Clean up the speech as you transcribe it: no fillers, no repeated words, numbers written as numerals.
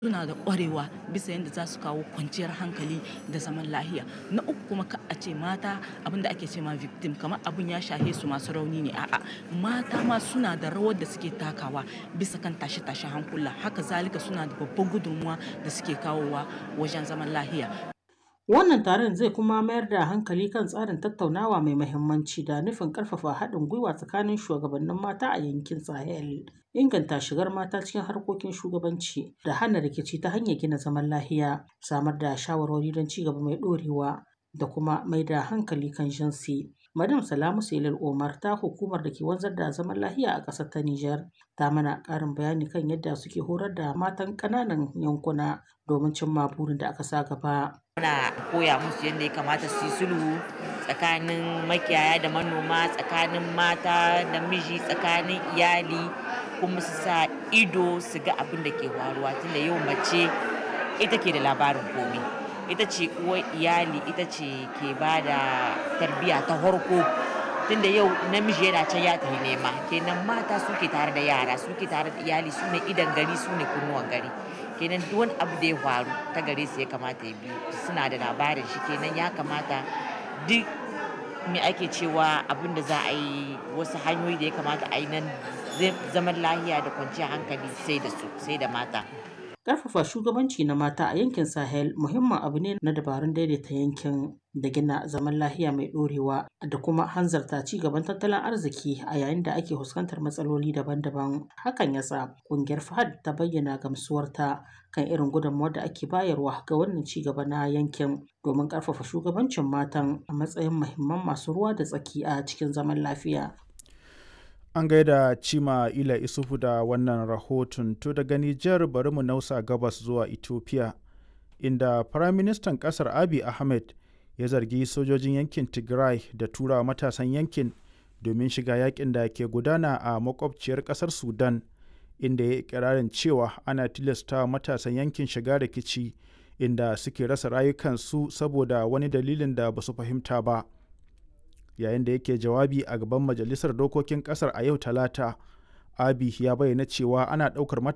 suna da ƙwarewa bisa yadda za su kawo kwanciyar hankali da zaman lahiya. Na uku kuma ka a ce mata abin da ake ce ma victim kamar abin ya shahe su masu rauni ne, a'a mata ma suna da rawar da suke takawa bisa kan tashe-tashen hankula, haka zalika suna da babban gudunmuwa da suke kawowa wajen zaman lahiya. Wannan taron zai kuma mayar da hankali kan tsarin tattaunawa mai mahimmanci da nufin ƙarfafa haɗin gwiwa tsakanin shugabannin mata a yankin Sahel, inganta shigar mata cikin harkokin shugabanci da hana rikici ta hanyar gina zaman lahiya, samar da shawarwari don ci gaba mai ɗorewa da kuma mai da hankali kan jinsi. Madam Salamu Selil Omar ta hukumar da ke wanzar da zaman lahiya a ƙasar ta Nijar ta mana ƙarin bayani kan yadda suke horar da matan ƙananan yankuna domin cimma burin da aka sa gaba. Muna koya musu yadda ya kamata su yi sulhu tsakanin makiyaya da manoma, tsakanin mata da miji, tsakanin iyali, kuma su sa ido su ga abin da ke faruwa tunda yau mace ita ke da labarin komai. Ita ce uwar iyali, ita ce ke ba da tarbiyya ta farko. Tunda yau namiji yana can ya tafi nema, kenan mata suke tare da yara, suke tare da iyali, su ne idon gari, su ne kunnuwan gari. Kenan duk wani abu da ya faru ta gare su ya kamata ya biyu, suna da labarin shi, kenan ya kamata duk me ake cewa abin da za a yi, wasu hanyoyi da ya kamata a yi nan zaman lahiya da kwanciyar hankali sai da su, sai da mata. Ƙarfafa shugabanci na mata a yankin Sahel muhimmin abu ne na dabarun daidaita yankin da gina zaman lahiya mai ɗorewa da kuma hanzarta ci gaban tattalin arziki a yayin da ake fuskantar matsaloli daban-daban. Hakan ya sa ƙungiyar FAHD ta bayyana gamsuwarta kan irin gudunmawar da ake bayarwa ga wannan ci gaba na yankin domin ƙarfafa shugabancin matan a matsayin muhimman masu ruwa da tsaki a cikin zaman lafiya. An gaida Cima Ila Isufu da wannan rahoton. To daga Nijar bari mu nausa gabas zuwa Ethiopia, inda Firaministan ƙasar Abiy Ahmed ya zargi sojojin yankin Tigray da tura matasan yankin domin shiga yakin da ke gudana a makwabciyar ƙasar Sudan, inda ya yi ikirarin cewa ana tilasta matasan yankin shiga rikici inda suke rasa rayukansu saboda wani dalilin da ba su fahimta ba. Yayin da yake jawabi a gaban Majalisar Dokokin ƙasar a yau Talata, Abiy ya bayyana cewa ana ɗaukar